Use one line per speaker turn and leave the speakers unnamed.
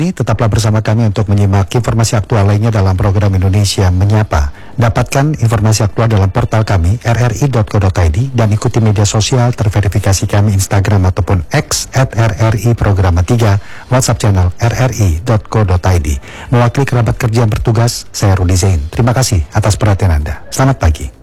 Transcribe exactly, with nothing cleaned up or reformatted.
Tetaplah bersama kami untuk menyimak informasi aktual lainnya dalam program Indonesia Menyapa. Dapatkan informasi aktual dalam portal kami r r i dot co dot i d dan ikuti media sosial terverifikasi kami Instagram ataupun X at r r i programa tiga, WhatsApp channel r r i dot co dot i d. Mewakili kerabat kerja yang bertugas, saya Rudi Zain. Terima kasih atas perhatian Anda. Selamat pagi.